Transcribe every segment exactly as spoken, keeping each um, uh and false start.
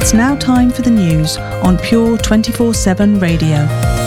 It's now time for the news on Pure twenty-four seven Radio.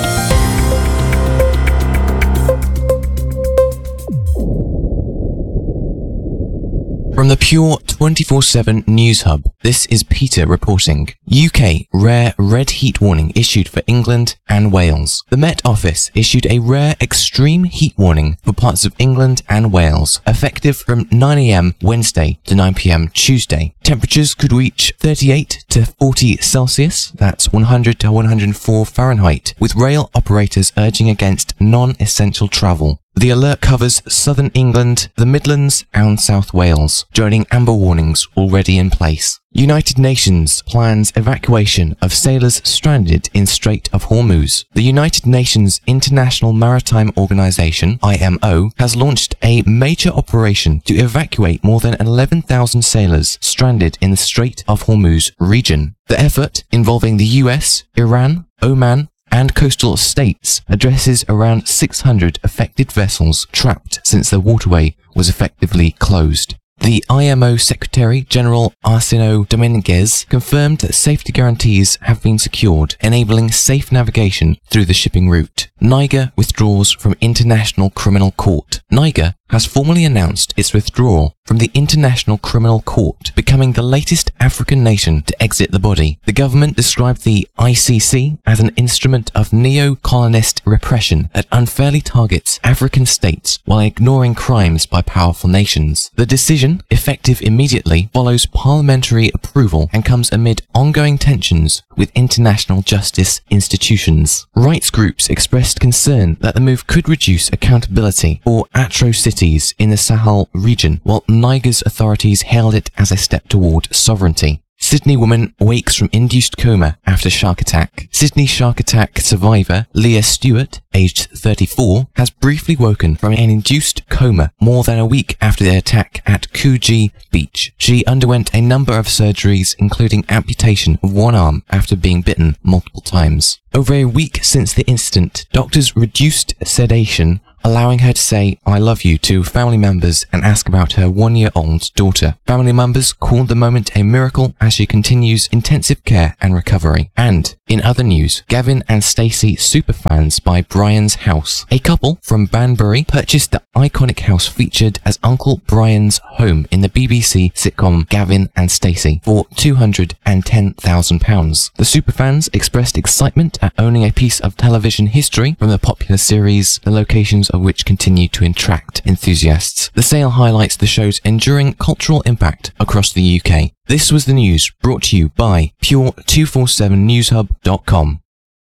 From the Pure twenty-four seven News Hub, this is Peter reporting. U K rare red heat warning issued for England and Wales. The Met Office issued a rare extreme heat warning for parts of England and Wales, effective from nine a m Wednesday to nine p m Tuesday. Temperatures could reach thirty-eight to forty Celsius, that's one hundred to one hundred four Fahrenheit, with rail operators urging against non-essential travel. The alert covers southern England, the Midlands and South Wales, joining amber warnings already in place. United Nations plans evacuation of sailors stranded in Strait of Hormuz. The United Nations International Maritime Organization, I M O, has launched a major operation to evacuate more than eleven thousand sailors stranded in the Strait of Hormuz region. The effort, involving the U S, Iran, Oman, and coastal states, addresses around six hundred affected vessels trapped since the waterway was effectively closed. The I M O Secretary-General Arsenio Dominguez confirmed that safety guarantees have been secured, enabling safe navigation through the shipping route. Niger withdraws from International Criminal Court. Niger has formally announced its withdrawal from the International Criminal Court, becoming the latest African nation to exit the body. The government described the I C C as an instrument of neo-colonist repression that unfairly targets African states while ignoring crimes by powerful nations. The decision, effective immediately, follows parliamentary approval and comes amid ongoing tensions with international justice institutions. Rights groups expressed concern that the move could reduce accountability for atrocities in the Sahel region, while Niger's authorities hailed it as a step toward sovereignty. Sydney woman wakes from induced coma after shark attack. Sydney shark attack survivor Leah Stewart, aged thirty-four, has briefly woken from an induced coma more than a week after the attack at Coogee Beach. She underwent a number of surgeries, including amputation of one arm after being bitten multiple times. Over a week since the incident, doctors reduced sedation, allowing her to say "I love you" to family members and ask about her one-year-old daughter. Family members called the moment a miracle as she continues intensive care and recovery. And, in other news, Gavin and Stacey superfans buy Brian's house. A couple from Banbury purchased the iconic house featured as Uncle Brian's home in the B B C sitcom Gavin and Stacey for two hundred ten thousand pounds. The superfans expressed excitement at owning a piece of television history from the popular series, the locations of which continue to attract enthusiasts. The sale highlights the show's enduring cultural impact across the U K. This was the news brought to you by Pure two forty-seven news hub dot com.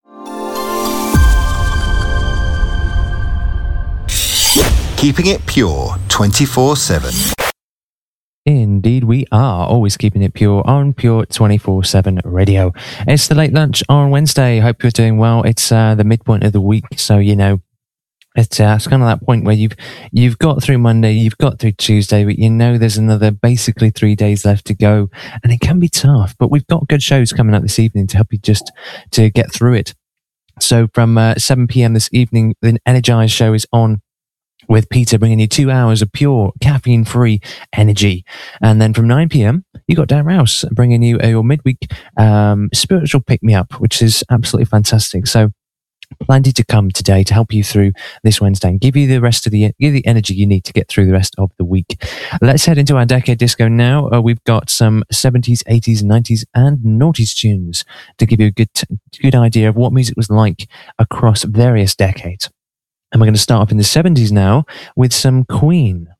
Keeping it pure twenty-four seven. Indeed, we are always keeping it pure on Pure twenty-four seven Radio. It's the late lunch on Wednesday. Hope you're doing well. It's uh, the midpoint of the week, so you know it's, uh, it's kind of that point where you've you've got through Monday, you've got through Tuesday, but you know there's another basically three days left to go, and it can be tough. But we've got good shows coming up this evening to help you just to get through it. So from uh, seven p m this evening, the Energize show is on, with Peter bringing you two hours of pure caffeine-free energy. And then from nine p m, you got Dan Rouse bringing you a, your midweek um, spiritual pick-me-up, which is absolutely fantastic. So plenty to come today to help you through this Wednesday and give you the rest of the give you the energy you need to get through the rest of the week. Let's head into our Decade Disco now. Uh, we've got some seventies, eighties, nineties and noughties tunes to give you a good, good idea of what music was like across various decades. And we're going to start off in the seventies now with some Queen.